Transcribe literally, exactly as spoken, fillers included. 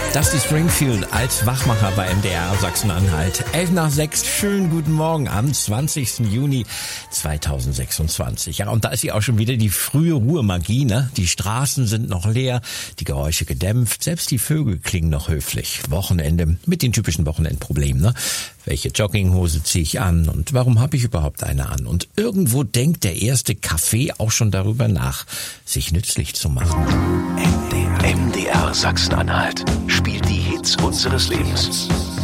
Dusty Springfield als Wachmacher bei M D R Sachsen-Anhalt. elf nach sechs, schönen guten Morgen am zwanzigsten Juni zweitausendsechsundzwanzig. Ja, und da ist sie auch schon wieder, die frühe Ruhemagie, ne? Die Straßen sind noch leer, die Geräusche gedämpft, selbst die Vögel klingen noch höflich. Wochenende mit den typischen Wochenendproblemen, ne? Welche Jogginghose ziehe ich an und warum habe ich überhaupt eine an? Und irgendwo denkt der erste Kaffee auch schon darüber nach, sich nützlich zu machen. M D R, M D R Sachsen-Anhalt spielt die Hits unseres Lebens.